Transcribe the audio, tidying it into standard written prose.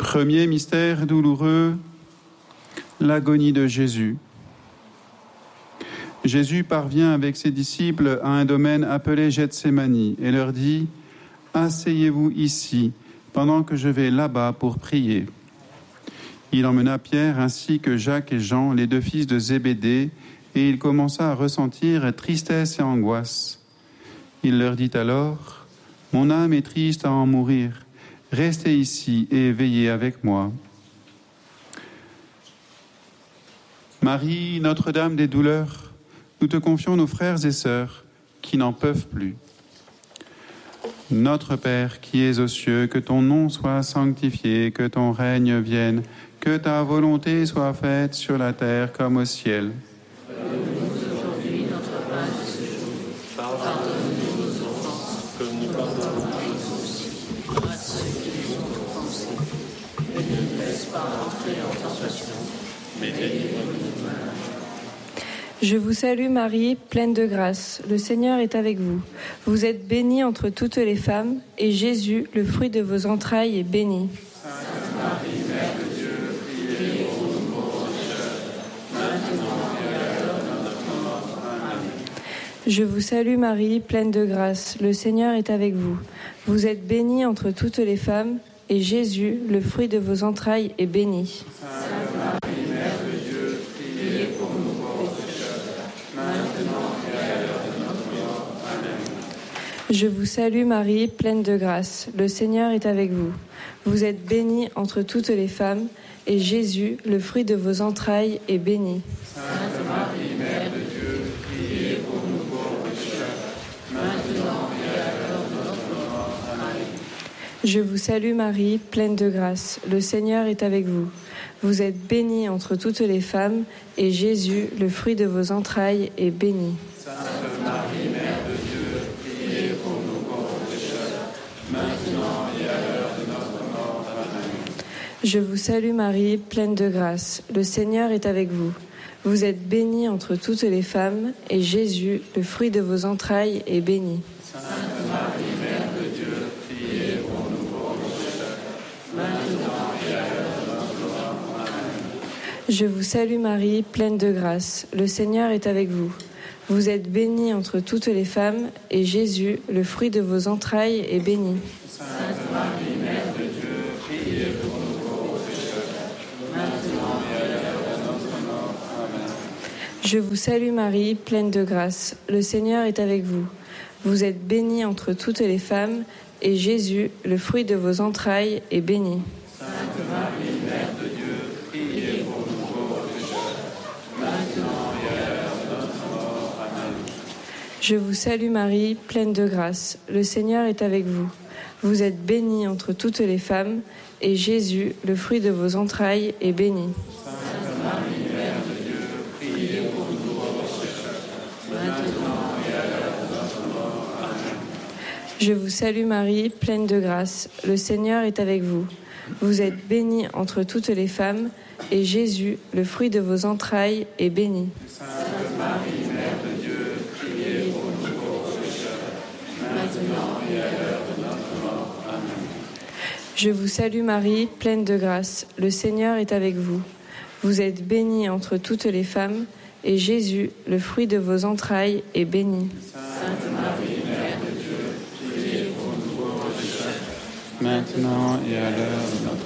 Premier mystère douloureux, l'agonie de Jésus. Jésus parvient avec ses disciples à un domaine appelé Gethsémani et leur dit « Asseyez-vous ici, pendant que je vais là-bas pour prier. » Il emmena Pierre ainsi que Jacques et Jean, les deux fils de Zébédée, et il commença à ressentir tristesse et angoisse. Il leur dit alors « Mon âme est triste à en mourir. Restez ici et veillez avec moi. » Marie, Notre-Dame des douleurs, nous te confions nos frères et sœurs qui n'en peuvent plus. Notre Père qui es aux cieux, que ton nom soit sanctifié, que ton règne vienne, que ta volonté soit faite sur la terre comme au ciel. Donne-nous aujourd'hui notre pain de ce jour. Pardonne-nous nos offenses, comme nous pardonnons aussi à ceux qui nous ont offensés. Et ne nous laisse pas entrer en tentation, mais délivre-nous du mal. Je vous salue Marie, pleine de grâce. Le Seigneur est avec vous. Vous êtes bénie entre toutes les femmes, et Jésus, le fruit de vos entrailles, est béni. Sainte Marie, Mère de Dieu, priez pour nous pauvres pécheurs, maintenant et à l'heure de notre mort. Amen. Je vous salue Marie, pleine de grâce. Le Seigneur est avec vous. Vous êtes bénie entre toutes les femmes, et Jésus, le fruit de vos entrailles, est béni. Sainte Marie, Mère de Dieu, priez pour nous pauvres pécheurs, maintenant et à l'heure de notre mort. Amen. Je vous salue Marie, pleine de grâce. Le Seigneur est avec vous. Vous êtes bénie entre toutes les femmes, et Jésus, le fruit de vos entrailles, est béni. Sainte Marie, Mère de Dieu, priez pour nous pauvres pécheurs, maintenant et à l'heure de notre mort. Amen. Je vous salue Marie, pleine de grâce. Le Seigneur est avec vous. Vous êtes bénie entre toutes les femmes, et Jésus, le fruit de vos entrailles, est béni. Sainte Marie, Mère de Dieu, priez pour nous pauvres pécheurs, maintenant et à l'heure de notre mort. Amen. Je vous salue Marie, pleine de grâce. Le Seigneur est avec vous. Vous êtes bénie entre toutes les femmes, et Jésus, le fruit de vos entrailles, est béni. Sainte Marie, Mère de Dieu, priez pour nous pauvres pécheurs, maintenant et à l'heure de notre mort. Amen. Je vous salue Marie, pleine de grâce. Le Seigneur est avec vous. Vous êtes bénie entre toutes les femmes, et Jésus, le fruit de vos entrailles, est béni. Sainte Marie, Mère de Dieu, priez pour nous pauvres pécheurs, maintenant et à l'heure de notre mort. Amen. Je vous salue Marie, pleine de grâce. Le Seigneur est avec vous. Vous êtes bénie entre toutes les femmes, et Jésus, le fruit de vos entrailles, est béni. Sainte Marie, Mère de Dieu, priez pour nous pauvres pécheurs, maintenant et à l'heure de notre mort. Amen. Je vous salue Marie, pleine de grâce. Le Seigneur est avec vous. Vous êtes bénie entre toutes les femmes, et Jésus, le fruit de vos entrailles, est béni. Sainte Marie, Mère de Dieu, priez pour nous pauvres pécheurs, maintenant et à l'heure de notre mort. Amen. Je vous salue Marie, pleine de grâce. Le Seigneur est avec vous. Vous êtes bénie entre toutes les femmes, et Jésus, le fruit de vos entrailles, est béni. Sainte Marie, Mère de Dieu, priez pour nous pauvres pécheurs, maintenant et à l'heure de notre mort. Amen. Je vous salue Marie, pleine de grâce. Le Seigneur est avec vous. Vous êtes bénie entre toutes les femmes, et Jésus, le fruit de vos entrailles, est béni. Sainte Marie, Mère de Dieu, priez pour nous pauvres pécheurs, maintenant et à l'heure de notre